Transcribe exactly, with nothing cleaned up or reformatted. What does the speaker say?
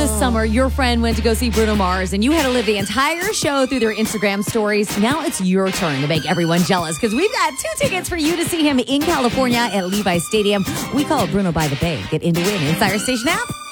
this summer, your friend went to go see Bruno Mars, and you had to live the entire show through their Instagram stories. Now it's your turn to make everyone jealous, because we've got two tickets for you to see him in California at Levi's Stadium. We call it Bruno by the Bay. Get in to win inside our station app.